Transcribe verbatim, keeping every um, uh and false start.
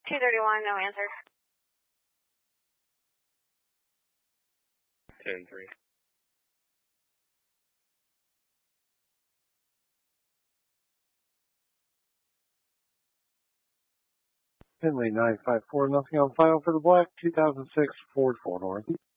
two thirty-one, no answer. ten three. Finley nine five four, nothing on file for the black, two thousand six Ford four door.